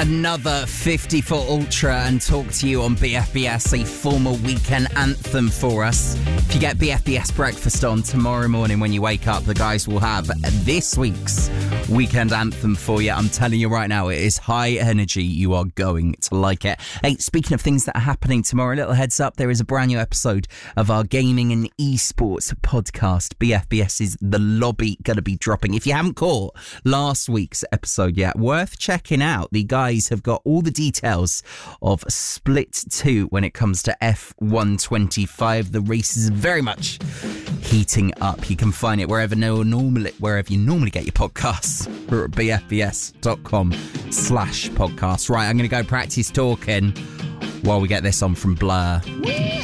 another 54 Ultra and talk to you on BFBS, a former weekend anthem for us. If you get BFBS breakfast on tomorrow morning when you wake up, the guys will have this week's weekend anthem for you. I'm telling you right now, it is high energy. You are going to like it. Hey, speaking of things that are happening tomorrow, a little heads up, there is a brand new episode of our gaming and esports podcast, BFBS's The Lobby, going to be dropping. If you haven't caught last week's episode yet, worth checking out. The guys have got all the details of Split 2 when it comes to F125. The race is very much heating up. You can find it wherever you normally get your podcasts, or at bfbs.com/podcast. Right, I'm going to go practice talking while we get this on from Blur.